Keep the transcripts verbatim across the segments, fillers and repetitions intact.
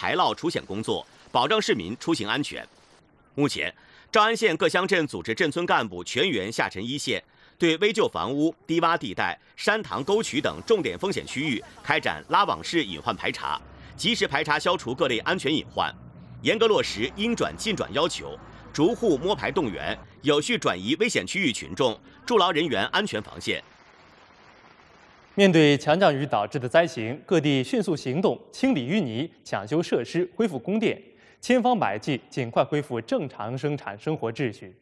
排涝除险工作，保障市民出行安全。目前，诏安县各乡镇组织镇村干部全员下沉一线，对危旧房屋、低洼地带、山塘沟渠等重点风险区域开展拉网式隐患排查，及时排查消除各类安全隐患，严格落实应转尽转要求，逐户摸排动员，有序转移危险区域群众，筑牢人员安全防线。 面对强降雨导致的灾情，各地迅速行动，清理淤泥，抢修设施，恢复供电，千方百计尽快恢复正常生产生活秩序。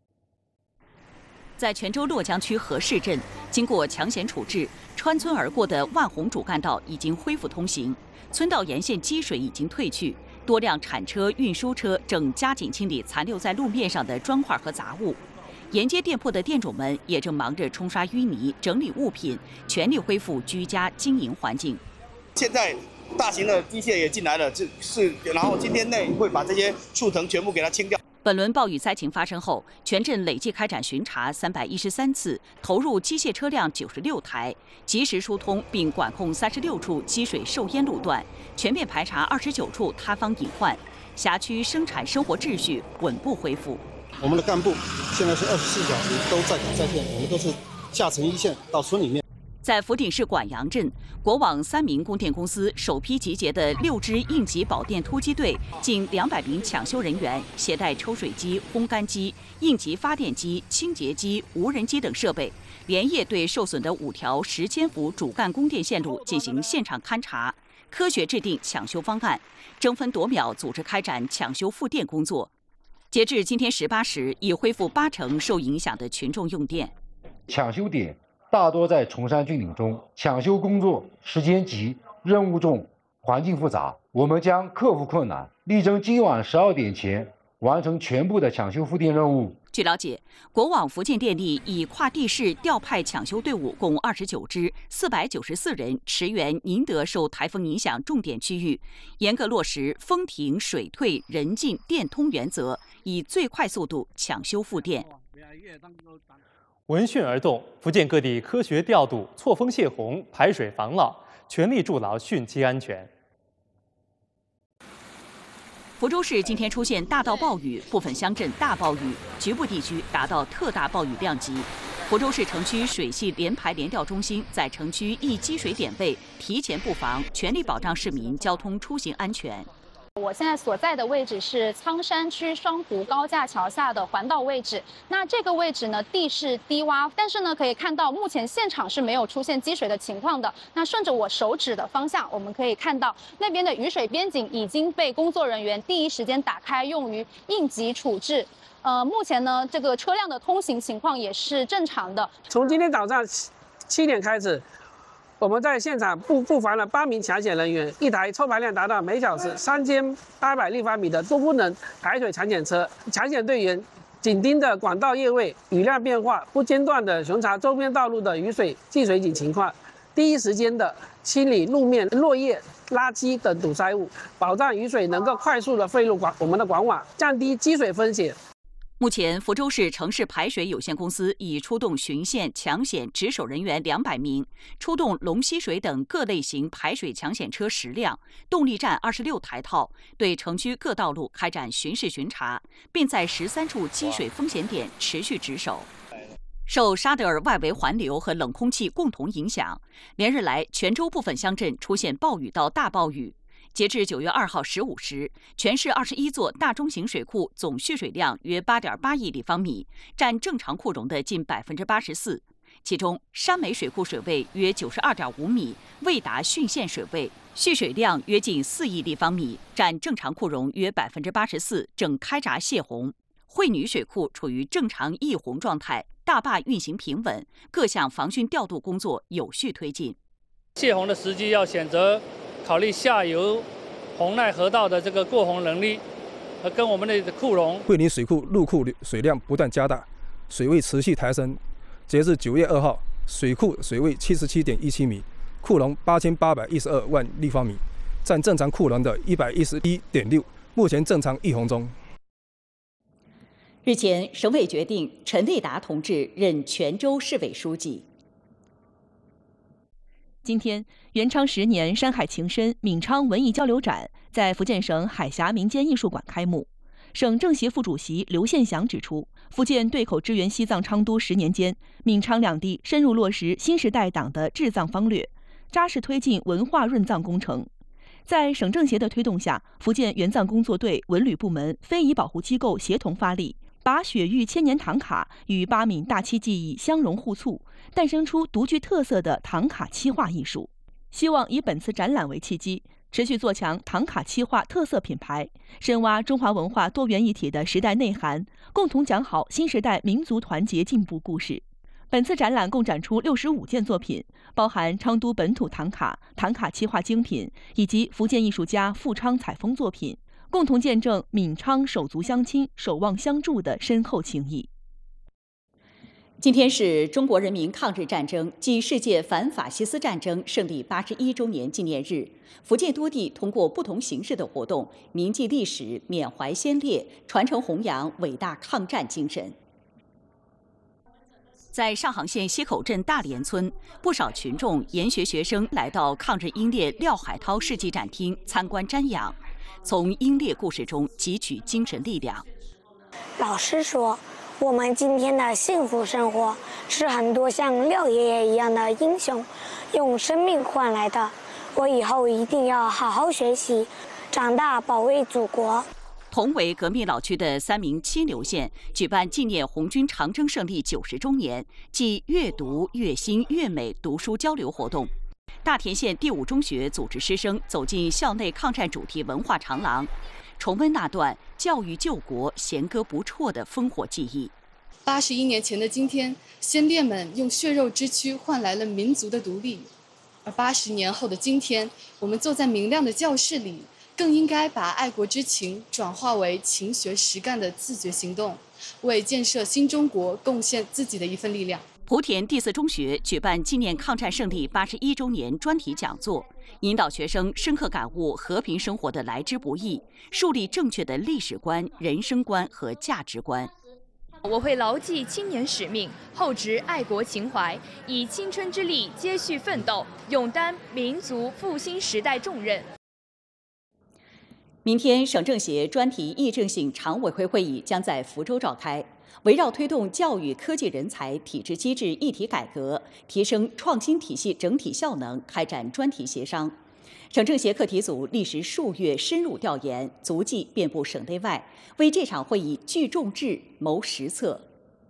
在泉州洛江区河市镇，经过抢险处置，穿村而过的万洪主干道已经恢复通行，村道沿线积水已经退去，多辆铲车、运输车正加紧清理残留在路面上的砖块和杂物。沿街店铺的店主们也正忙着冲刷淤泥、整理物品，全力恢复居家经营环境。 现在大型的机械也进来了，这是然后今天内会把这些树藤全部给它清掉。 本轮暴雨灾情发生后，全镇累计开展巡查三百一十三次，投入机械车辆九十六台，及时疏通并管控三十六处积水受淹路段，全面排查二十九处塌方隐患，辖区生产生活秩序稳步恢复。 我们的干部现在是二十四小时都在岗在线，我们都是下沉一线到村里面。 在福鼎市管阳镇，国网三明供电公司首批集结的六支应急保电突击队，近两百名抢修人员，携带抽水机、烘干机、应急发电机、清洁机、无人机等设备，连夜对受损的五条十千伏主干供电线路进行现场勘查，科学制定抢修方案，争分夺秒组织开展抢修复电工作。截至今天十八时，已恢复八成受影响的群众用电。 抢修点大多在崇山峻岭中，抢修工作时间急、任务重、环境复杂，我们将克服困难，力争今晚十二点前完成全部的抢修复电任务。 据了解，国网福建电力已跨地市调派抢修队伍共二十九支，四百九十四人驰援宁德受台风影响重点区域，严格落实风停水退人进电通原则，以最快速度抢修复电。 闻讯而动，福建各地科学调度，错峰泄洪、排水防涝，全力筑牢汛期安全。 福州市今天出现大到暴雨，部分乡镇大暴雨，局部地区达到特大暴雨量级。福州市城区水系联排联调中心在城区易积水点位提前布防，全力保障市民交通出行安全。 我现在所在的位置是苍山区双湖高架桥下的环道位置。那这个位置呢，地势低洼，但是呢，可以看到目前现场是没有出现积水的情况的。那顺着我手指的方向，我们可以看到那边的雨水边井已经被工作人员第一时间打开，用于应急处置。呃，目前呢，这个车辆的通行情况也是正常的。 从今天早上七点开始，我们在现场布布防了八名抢险人员，一台抽排量达到每小时三千八百立方米的多功能排水抢险车。抢险队员紧盯着管道液位、雨量变化，不间断地巡查周边道路的雨水积水井情况，第一时间的清理路面落叶、垃圾等堵塞物，保障雨水能够快速地汇入管我们的管网，降低积水风险。 目前，福州市城市排水有限公司已出动巡线、抢险值守人员两百名，出动龙吸水等各类型排水抢险车十辆，动力站二十六台套，对城区各道路开展巡视巡查，并在十三处积水风险点持续值守。受沙德尔外围环流和冷空气共同影响，连日来泉州部分乡镇出现暴雨到大暴雨。截至九月二号十五时，全市二十一座大中型水库总蓄水量约八点八亿立方米，占正常库容的近百分之八十四。其中，山美水库水位约九十二点五米，未达汛限水位，蓄水量约近四亿立方米，占正常库容约百分之八十四，正开闸泄洪。惠女水库处于正常溢洪状态，大坝运行平稳，各项防汛调度工作有序推进。 泄洪的时机要选择考虑下游洪耐河道的这个过洪能力，和跟我们的库容。 惠宁水库入库水量不断加大，水位持续抬升。截至九月二号，水库水位七十七点一七米，库容八千八百一十二万立方米，占正常库容的一百一十一点六，目前正常溢洪中。 日前，省委决定陈卫达同志任泉州市委书记。 今天，元昌十年山海情深闽昌文艺交流展在福建省海峡民间艺术馆开幕。省政协副主席刘宪祥指出，福建对口支援西藏昌都十年间，闽昌两地深入落实新时代党的治藏方略，扎实推进文化润藏工程。在省政协的推动下，福建援藏工作队文旅部门、非遗保护机构协同发力，把雪域千年唐卡与巴闽大漆技艺相融互促，诞生出独具特色的唐卡漆画艺术。希望以本次展览为契机，持续做强唐卡漆画特色品牌，深挖中华文化多元一体的时代内涵，共同讲好新时代民族团结进步故事。本次展览共展出六十五件作品，包含昌都本土唐卡、唐卡漆画精品以及福建艺术家富昌采风作品，共同见证闽昌手足相亲、守望相助的深厚情谊。 今天是中国人民抗日战争暨世界反法西斯战争胜利八十一周年纪念日，福建多地通过不同形式的活动，铭记历史、缅怀先烈，传承弘扬伟大抗战精神。在上杭县溪口镇大连村，不少群众、研学学生来到抗日英烈廖海涛事迹展厅参观瞻仰，从英烈故事中汲取精神力量。 老师说，我们今天的幸福生活是很多像廖爷爷一样的英雄用生命换来的。我以后一定要好好学习，长大保卫祖国。 同为革命老区的三明清流县举办纪念红军长征胜利九十周年暨阅读阅新阅美读书交流活动。大田县第五中学组织师生走进校内抗战主题文化长廊，重温那段教育救国、弦歌不辍的烽火记忆。 八十一年前的今天，先烈们用血肉之躯换来了民族的独立，而八十年后的今天，我们坐在明亮的教室里，更应该把爱国之情转化为勤学实干的自觉行动，为建设新中国贡献自己的一份力量。 莆田第四中学举办纪念抗战胜利八十一周年专题讲座，引导学生深刻感悟和平生活的来之不易，树立正确的历史观、人生观和价值观。 我会牢记青年使命，厚植爱国情怀，以青春之力接续奋斗，勇担民族复兴时代重任。 明天，省政协专题议政性常委会会议将在福州召开，围绕推动教育科技人才体制机制一体改革，提升创新体系整体效能，开展专题协商。省政协课题组历时数月深入调研，足迹遍布省内外，为这场会议聚众志、谋实策。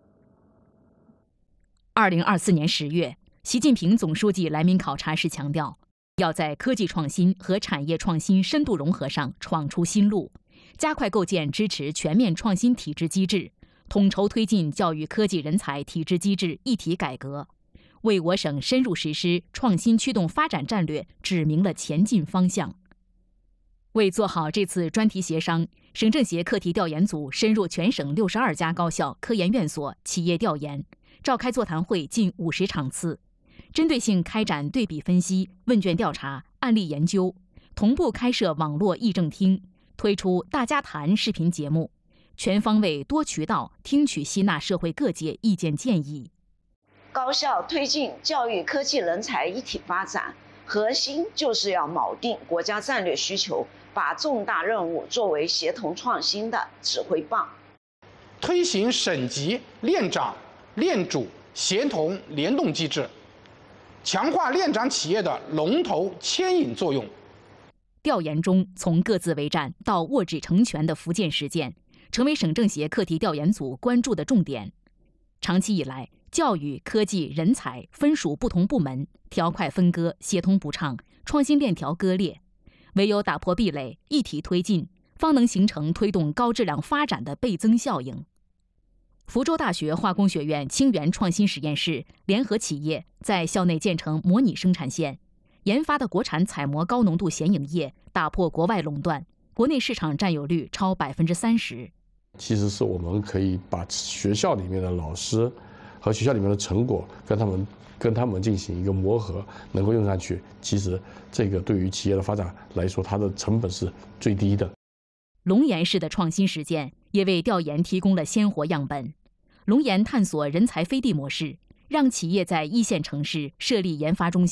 二零二四年十月，习近平总书记来闽考察时强调，要在科技创新和产业创新深度融合上闯出新路，加快构建支持全面创新体制机制，统筹推进教育科技人才体制机制一体改革，为我省深入实施创新驱动发展战略指明了前进方向。为做好这次专题协商，省政协课题调研组深入全省六十二家高校、科研院所、企业调研，召开座谈会近五十场次，针对性开展对比分析、问卷调查、案例研究，同步开设网络议政厅，推出大家谈视频节目，全方位多渠道听取吸纳社会各界意见建议。 高校推进教育科技人才一体发展，核心就是要锚定国家战略需求，把重大任务作为协同创新的指挥棒， 推行省级链长、链主协同联动机制，强化链长企业的龙头牵引作用。 调研中，从各自为战到握指成拳的福建实践，成为省政协课题调研组关注的重点。长期以来，教育、科技、人才分属不同部门，条块分割，协同不畅，创新链条割裂。唯有打破壁垒，一体推进，方能形成推动高质量发展的倍增效应。福州大学化工学院清源创新实验室联合企业在校内建成模拟生产线，研发的国产彩膜高浓度显影液打破国外垄断，国内市场占有率超百分之三十。 其实是我们可以把学校里面的老师和学校里面的成果跟他们跟他们进行一个磨合，能够用上去。其实这个对于企业的发展来说，它的成本是最低的。 龙岩市的创新实践也为调研提供了鲜活样本。龙岩探索人才飞地模式，让企业在一线城市设立研发中心，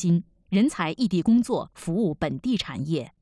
人才异地工作，服务本地产业。